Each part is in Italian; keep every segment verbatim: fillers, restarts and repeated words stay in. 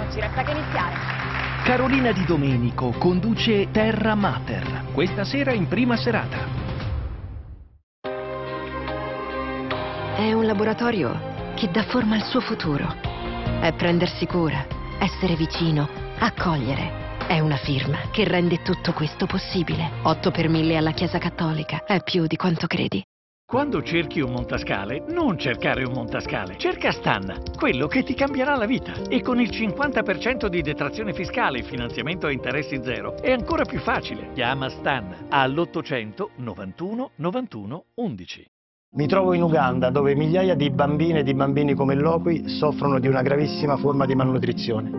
ci resta che iniziare. Carolina Di Domenico conduce Terra Mater, questa sera in prima serata. È un laboratorio che dà forma al suo futuro. È prendersi cura, essere vicino, accogliere. È una firma che rende tutto questo possibile. otto per mille alla Chiesa Cattolica. È più di quanto credi. Quando cerchi un montascale, non cercare un montascale, cerca Stan, quello che ti cambierà la vita. E con il cinquanta per cento di detrazione fiscale e finanziamento a interessi zero è ancora più facile. Chiama Stan all'ottocento novantuno novantuno undici. Mi trovo in Uganda, dove migliaia di bambine e di bambini come Lokwi soffrono di una gravissima forma di malnutrizione.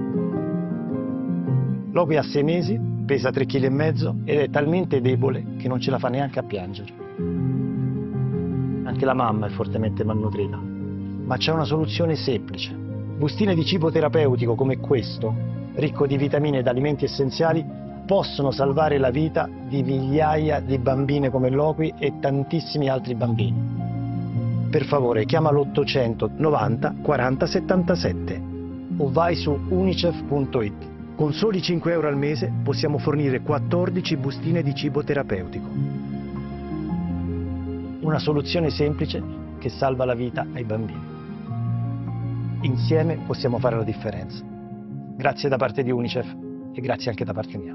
Lokwi ha sei mesi, pesa tre chili e mezzo ed è talmente debole che non ce la fa neanche a piangere. Anche la mamma è fortemente malnutrita, ma c'è una soluzione semplice. Bustine di cibo terapeutico come questo, ricco di vitamine ed alimenti essenziali, possono salvare la vita di migliaia di bambine come Lokwi e tantissimi altri bambini. Per favore, chiama l'ottocento novanta quaranta settantasette o vai su unicef punto it. Con soli cinque euro al mese possiamo fornire quattordici bustine di cibo terapeutico. Una soluzione semplice che salva la vita ai bambini. Insieme possiamo fare la differenza. Grazie da parte di Unicef e grazie anche da parte mia.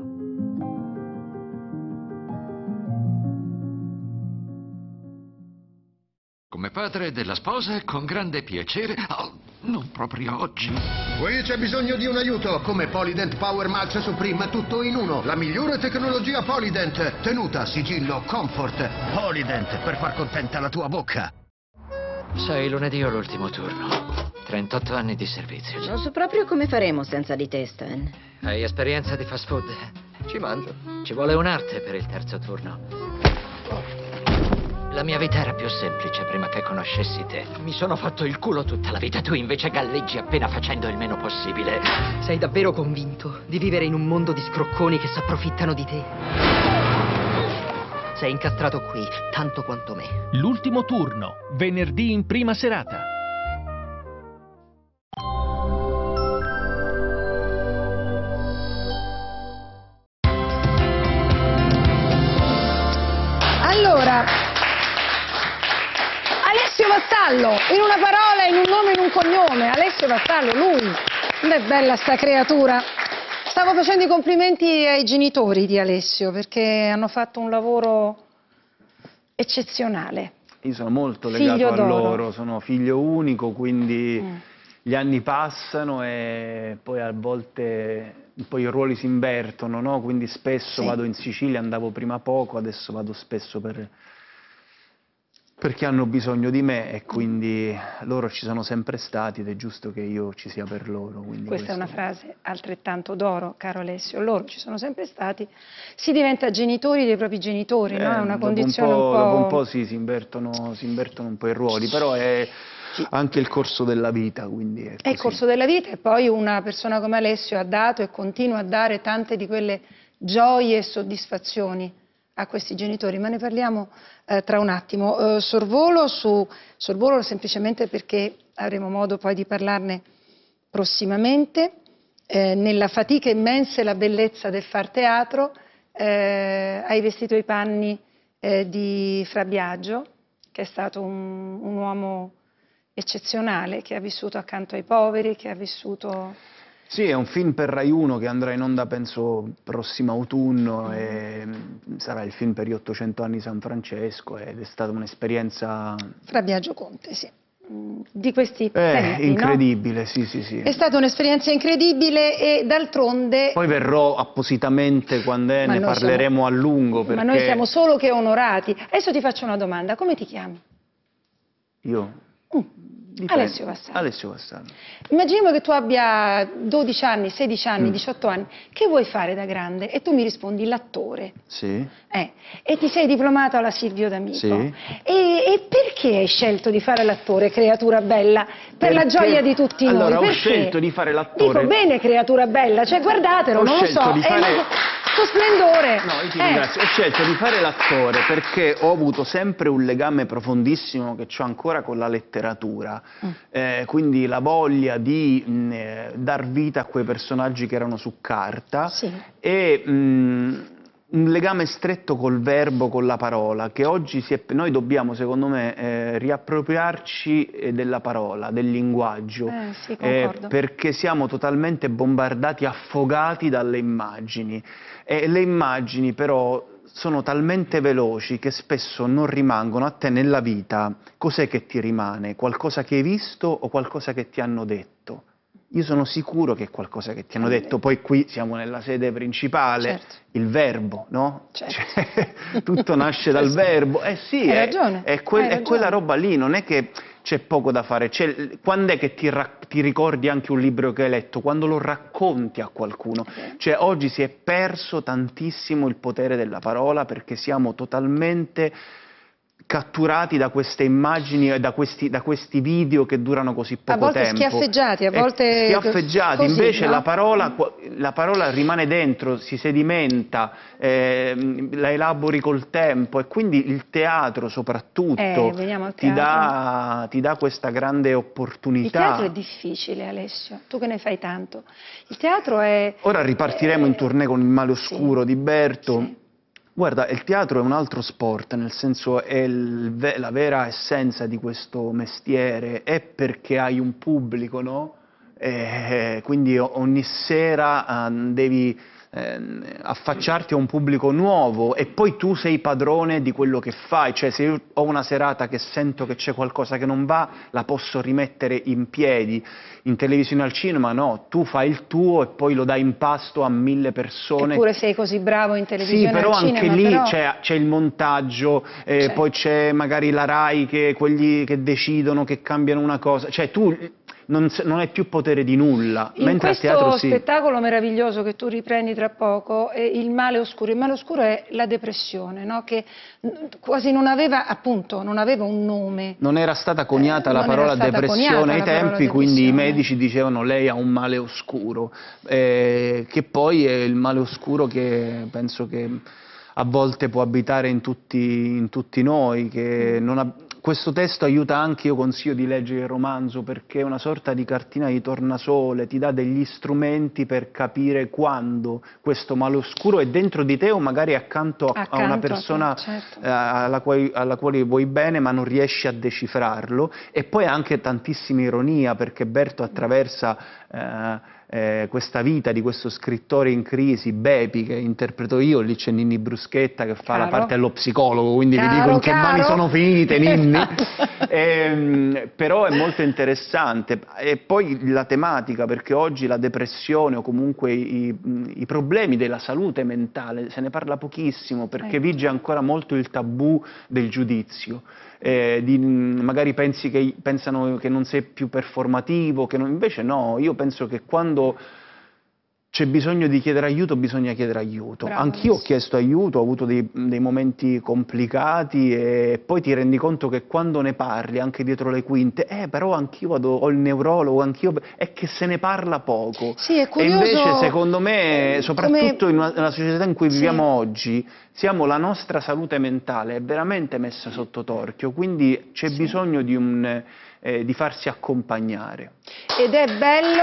Come padre della sposa, con grande piacere... Oh, non proprio oggi. Qui c'è bisogno di un aiuto. Come Polydent Power Max Supreme, tutto in uno. La migliore tecnologia Polydent. Tenuta, sigillo, comfort. Polydent, per far contenta la tua bocca. Sai, lunedì ho l'ultimo turno. trentotto anni di servizio. Non so proprio come faremo senza di te, Stan. Hai esperienza di fast food? Ci mangio. Ci vuole un'arte per il terzo turno. La mia vita era più semplice prima che conoscessi te. Mi sono fatto il culo tutta la vita, tu invece galleggi appena facendo il meno possibile. Sei davvero convinto di vivere in un mondo di scrocconi che s'approfittano di te? Sei incastrato qui, tanto quanto me. L'ultimo turno, venerdì in prima serata. Allora... Alessio Vassallo, in una parola, in un nome, in un cognome. Alessio Vassallo, lui. Non è bella sta creatura. Stavo facendo i complimenti ai genitori di Alessio perché hanno fatto un lavoro eccezionale. Io sono molto legato Figlio a d'oro. loro, sono figlio unico, quindi Mm. gli anni passano e poi a volte poi i ruoli si invertono, no? Quindi spesso Sì. vado in Sicilia, andavo prima poco, adesso vado spesso per... perché hanno bisogno di me e quindi loro ci sono sempre stati ed è giusto che io ci sia per loro. Questa questo... è una frase altrettanto d'oro, caro Alessio. Loro ci sono sempre stati. Si diventa genitori dei propri genitori, Eh, no? È una dopo condizione un po', un po'... dopo un po' sì, si invertono, si invertono un po' i ruoli, però è anche il corso della vita, quindi è, È il corso della vita e poi una persona come Alessio ha dato e continua a dare tante di quelle gioie e soddisfazioni a questi genitori, ma ne parliamo eh, tra un attimo. Eh, sorvolo su sorvolo semplicemente perché avremo modo poi di parlarne prossimamente. Eh, nella fatica immensa e la bellezza del far teatro eh, hai vestito i panni eh, di Fra Biagio, che è stato un, un uomo eccezionale, che ha vissuto accanto ai poveri, che ha vissuto... Sì, è un film per Rai uno che andrà in onda penso prossimo autunno e sarà il film per gli ottocento anni di San Francesco ed è stata un'esperienza... Fra Biagio Conte, sì. Di questi eh, tempi, incredibile, no? sì, sì, sì. È stata un'esperienza incredibile e d'altronde... Poi verrò appositamente quando è, Ma ne noi parleremo siamo- a lungo perché... Ma noi siamo solo che onorati. Adesso ti faccio una domanda, come ti chiami? Io? Mm. Dipende. Alessio Vassallo. Alessio Vassallo. Immaginiamo che tu abbia dodici anni, sedici anni, Mm. diciotto anni. Che vuoi fare da grande? E tu mi rispondi l'attore. Sì. Eh, e ti sei diplomato alla Silvio D'Amico. Sì. E, e perché hai scelto di fare l'attore, creatura bella? Per Perché- la gioia di tutti allora, noi. ho Perché? scelto di fare l'attore. Dico bene, creatura bella, cioè guardatelo, Ho non lo scelto so. di eh, fare- ma- questo splendore. No, io ti Eh. ringrazio. Ho scelto di fare l'attore perché ho avuto sempre un legame profondissimo che ho ancora con la letteratura. Mm. Eh, quindi la voglia di mh, eh, dar vita a quei personaggi che erano su carta Sì. e mh, un legame stretto col verbo, con la parola, che oggi si è, noi dobbiamo, secondo me, eh, riappropriarci eh, della parola, del linguaggio, Eh, sì, eh, concordo. perché siamo totalmente bombardati, affogati dalle immagini. E le immagini però sono talmente veloci che spesso non rimangono a te nella vita. Cos'è che ti rimane? Qualcosa che hai visto o qualcosa che ti hanno detto? Io sono sicuro che è qualcosa che ti hanno detto, poi qui siamo nella sede principale, Certo. il verbo, no? Certo. Cioè, tutto nasce dal verbo, eh sì, Hai è, ragione, è, quel- hai è ragione. quella roba lì, non è che c'è poco da fare. C'è- quando è che ti, rac- ti ricordi anche un libro che hai letto? Quando lo racconti a qualcuno. Cioè oggi si è perso tantissimo il potere della parola perché siamo totalmente catturati da queste immagini e da questi, da questi video che durano così poco A volte tempo. schiaffeggiati, a E volte schiaffeggiati, così, invece no? la, parola, la parola rimane dentro, si sedimenta, eh, la elabori col tempo e quindi il teatro soprattutto Eh, veniamo al ti, teatro. dà, ti dà questa grande Il opportunità. teatro è difficile, Alessio, tu che ne fai tanto. Il teatro è... Ora ripartiremo in tournée con Il male oscuro sì, di Berto. sì. Guarda, il teatro è un altro sport, nel senso è il ve- la vera essenza di questo mestiere, è perché hai un pubblico, no? E quindi o- ogni sera eh, devi eh, affacciarti a un pubblico nuovo e poi tu sei padrone di quello che fai, cioè se io ho una serata che sento che c'è qualcosa che non va, la posso rimettere in piedi. In televisione e al cinema no, tu fai il tuo e poi lo dai in pasto a mille persone. Eppure sei così bravo in televisione Sì, però al anche cinema, lì però... c'è, c'è il montaggio, eh, Certo. poi c'è magari la Rai, che quelli che decidono, che cambiano una cosa, cioè tu non, s- non hai più potere di nulla, In mentre a questo teatro sì. spettacolo meraviglioso che tu riprendi tra poco, è Il male oscuro. Il male oscuro è la depressione, no? Che mh, quasi non aveva, appunto, non aveva un nome. Non era stata coniata Eh, la non era parola stata depressione coniata ai la parola tempi, quindi i depressione. medici dicevano lei ha un male oscuro, eh, che poi è il male oscuro che penso che a volte può abitare in tutti, in tutti noi. Che non ha- questo testo aiuta anche, io consiglio di leggere il romanzo perché è una sorta di cartina di tornasole, ti dà degli strumenti per capire quando questo male oscuro è dentro di te o magari accanto a, a Accanto una a te, persona certo. eh, alla, quale, alla quale vuoi bene ma non riesci a decifrarlo. E poi anche tantissima ironia perché Berto attraversa eh, eh, questa vita di questo scrittore in crisi, Bepi, che interpreto io, lì c'è Ninni Bruschetta che fa la Caro. parte dello psicologo, quindi vi Caro, dico in che caro. mani sono finite Ninni. Ehm, però è molto interessante. E poi la tematica, perché oggi la depressione o comunque i, i problemi della salute mentale se ne parla pochissimo perché Ecco. vige ancora molto il tabù del giudizio. Eh, di, magari pensi che, pensano che non sei più performativo, che non, invece no, io penso che quando c'è bisogno di chiedere aiuto, bisogna chiedere aiuto. Bravo, Anch'io ho Alessio. chiesto aiuto, ho avuto dei, dei momenti complicati e poi ti rendi conto che quando ne parli, anche dietro le quinte, eh però anch'io vado, ho il neurologo, anch'io, è che se ne parla poco. Sì, è E curioso... invece secondo me, eh, soprattutto come- in una, nella società in cui Sì. viviamo oggi, siamo, la nostra salute mentale è veramente messa sotto torchio, quindi c'è Sì. bisogno di, un, eh, di farsi accompagnare. Ed è bello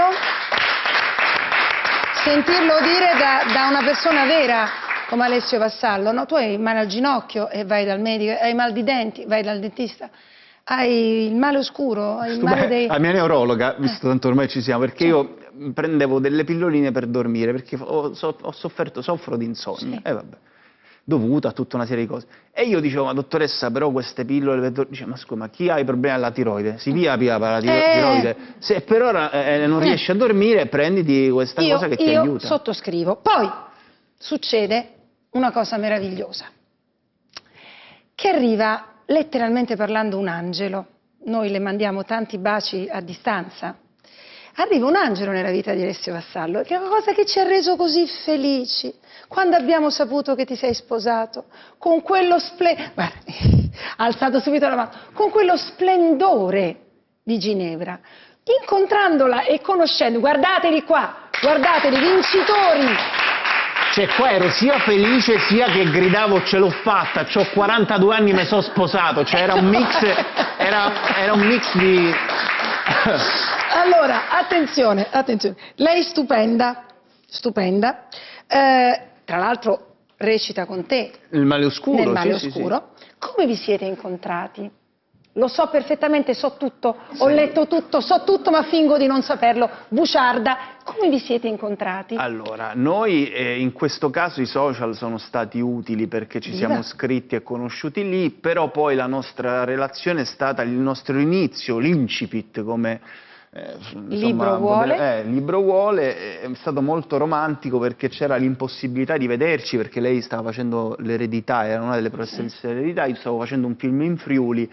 sentirlo dire da, da una persona vera come Alessio Vassallo, no? Tu hai male al ginocchio e vai dal medico, hai mal di denti, vai dal dentista, hai il male oscuro, hai il male Beh, dei... la mia neurologa, visto tanto ormai ci siamo, perché Sì. io prendevo delle pilloline per dormire, perché ho, so- ho sofferto, soffro di insonnia, Sì. e vabbè, dovuta a tutta una serie di cose. E io dicevo, ma dottoressa, però queste pillole, per dor-" dice, ma scusa, ma chi ha i problemi alla tiroide? Si via via per la tiro- Eh. tiroide. Se per ora eh, non riesci a dormire, prenditi questa io, cosa che ti io aiuta. sottoscrivo. Poi succede una cosa meravigliosa, che arriva letteralmente parlando un angelo. Noi le mandiamo tanti baci a distanza. Arriva un angelo nella vita di Alessio Vassallo, che è una cosa che ci ha reso così felici. Quando abbiamo saputo che ti sei sposato, con quello splendore, ha alzato subito la mano, con quello splendore di Ginevra, incontrandola e conoscendo, guardateli qua, guardateli, vincitori, Cioè qua ero sia felice sia che gridavo ce l'ho fatta, c'ho quarantadue anni, mi sono sposato, cioè era un mix, era, era un mix di... Allora, attenzione, attenzione, lei stupenda, stupenda, eh, tra l'altro recita con te Il male oscuro, nel Male sì, Oscuro. Sì, sì. Come vi siete incontrati? Lo so perfettamente, so tutto, ho letto tutto, so tutto ma fingo di non saperlo. Buciarda, come vi siete incontrati? Allora, noi eh, in questo caso i social sono stati utili perché ci Viva. siamo scritti e conosciuti lì, però poi la nostra relazione è stata il nostro inizio, l'incipit, come eh, Il libro vuole. Eh, il libro vuole, è stato molto romantico perché c'era l'impossibilità di vederci, perché lei stava facendo l'eredità, era una delle professoresse dell'eredità, io stavo facendo un film in Friuli,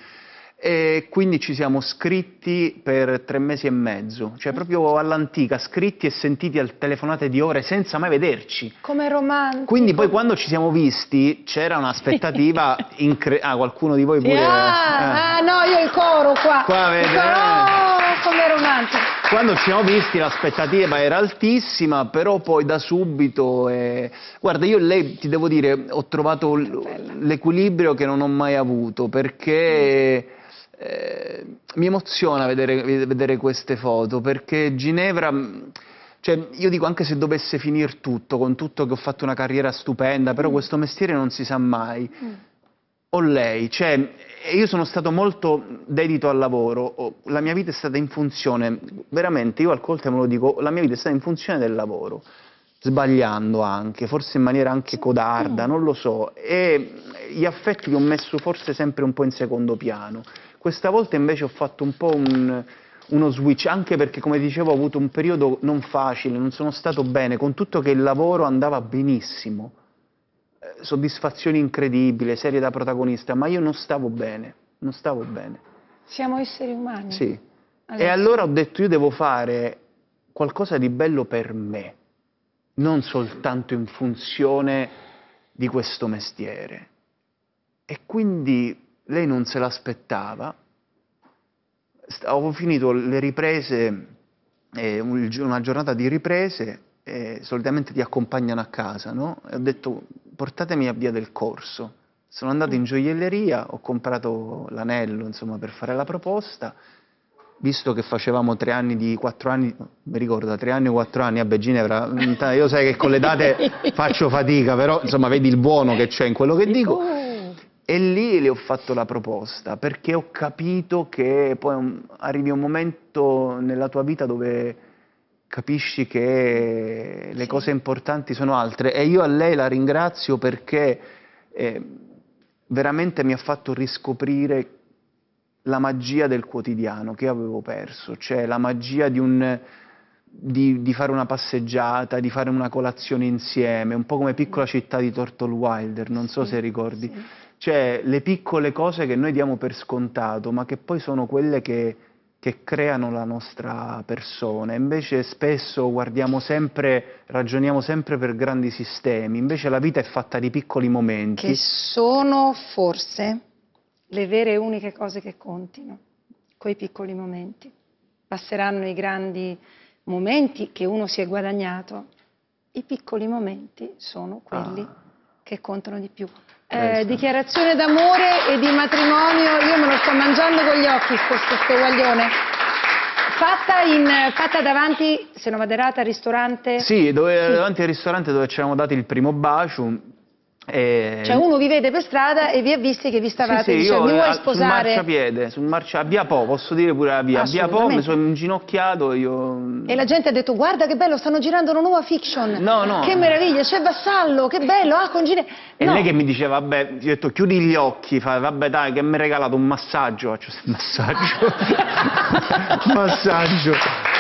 e quindi ci siamo scritti per tre mesi e mezzo, cioè proprio all'antica, scritti e sentiti a telefonate di ore senza mai vederci. Come romantico. Quindi poi quando ci siamo visti c'era un'aspettativa incredibile. Ah, qualcuno di voi Sì, pure... ah, eh. ah, no, io il coro qua. Qua vede, Il coro, eh. oh, come romantico. Quando ci siamo visti l'aspettativa era altissima, però poi da subito... Eh... Guarda, io e lei, ti devo dire, ho trovato l'equilibrio che non ho mai avuto, perché... Mm. Eh, mi emoziona vedere, vedere queste foto, perché Ginevra, cioè io dico, anche se dovesse finire tutto, con tutto che ho fatto una carriera stupenda, però mm. questo mestiere non si sa mai, mm. o lei, cioè io sono stato molto dedito al lavoro, la mia vita è stata in funzione, veramente, io al Colte me lo dico, la mia vita è stata in funzione del lavoro, sbagliando anche, forse in maniera anche codarda, non lo so, e gli affetti li ho messo forse sempre un po' in secondo piano. Questa volta invece ho fatto un po' un, uno switch, anche perché, come dicevo, ho avuto un periodo non facile, non sono stato bene, con tutto che il lavoro andava benissimo, eh, soddisfazioni incredibili, serie da protagonista, ma io non stavo bene, non stavo bene. Siamo esseri umani. Sì. Allora. E allora ho detto, io devo fare qualcosa di bello per me, non soltanto in funzione di questo mestiere. E quindi... lei non se l'aspettava, avevo finito le riprese, eh, una giornata di riprese, eh, solitamente ti accompagnano a casa, no? E ho detto, portatemi a Via del Corso. Sono andato in gioielleria, ho comprato l'anello, insomma, per fare la proposta, visto che facevamo tre anni di quattro anni, mi ricordo, da tre anni o quattro anni, vabbè Ginevra, io sai che con le date faccio fatica, però insomma vedi il buono che c'è in quello che dico. E lì le ho fatto la proposta, perché ho capito che poi un, arrivi un momento nella tua vita dove capisci che le sì. cose importanti sono altre, e io a lei la ringrazio perché eh, veramente mi ha fatto riscoprire la magia del quotidiano che avevo perso, cioè la magia di, un, di, di fare una passeggiata, di fare una colazione insieme, un po' come Piccola città di Thornton Wilder, non so sì, se ricordi. Sì. Cioè le piccole cose che noi diamo per scontato, ma che poi sono quelle che, che creano la nostra persona. Invece spesso guardiamo sempre, ragioniamo sempre per grandi sistemi, invece la vita è fatta di piccoli momenti. Che sono forse le vere e uniche cose che contino, quei piccoli momenti. Passeranno i grandi momenti che uno si è guadagnato, i piccoli momenti sono quelli ah. che contano di più. Eh, dichiarazione d'amore e di matrimonio, io me lo sto mangiando con gli occhi questo steguaglione. Fatta, in, fatta davanti, se non vado errata, al ristorante? Sì, dove, sì, davanti al ristorante dove ci eravamo dati il primo bacio. E... Cioè uno vi vede per strada e vi ha visti che vi stavate sì, sì, dicendo, io, mi vuoi a, sposare? Sul marciapiede, sul marcia, a Via Po, posso dire pure a Via, a Via Po, mi sono inginocchiato io... E la gente ha detto, guarda che bello, stanno girando una nuova fiction, no, no. che meraviglia, c'è Vassallo, che bello, ah, con Ginevra. E no. lei che mi diceva, vabbè, gli ho detto, chiudi gli occhi, fa, vabbè dai, che mi hai regalato un massaggio, faccio il massaggio, massaggio.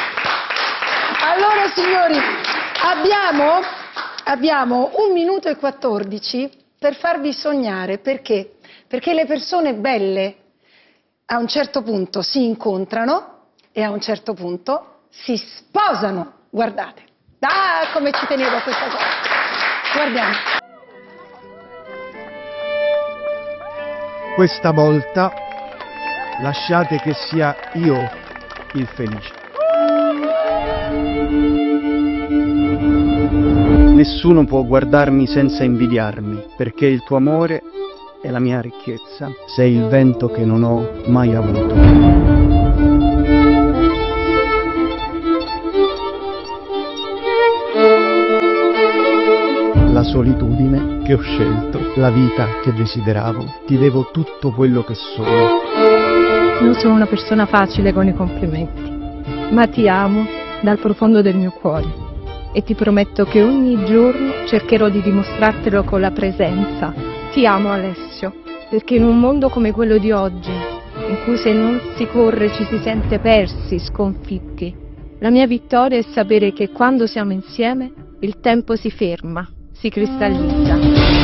Allora signori, abbiamo, abbiamo un minuto e quattordici per farvi sognare, perché? Perché le persone belle a un certo punto si incontrano e a un certo punto si sposano. Guardate, ah come ci tenevo a questa cosa, guardiamo. Questa volta lasciate che sia io il felice. nessuno può guardarmi senza invidiarmi, perché il tuo amore è la mia ricchezza. Sei il vento che non ho mai avuto. La solitudine che ho scelto, la vita che desideravo, ti devo tutto quello che sono. Non sono una persona facile con i complimenti, ma ti amo dal profondo del mio cuore e ti prometto che ogni giorno cercherò di dimostrartelo con la presenza. Ti amo, Alessio, perché in un mondo come quello di oggi, in cui se non si corre ci si sente persi, sconfitti, la mia vittoria è sapere che quando siamo insieme il tempo si ferma, si cristallizza.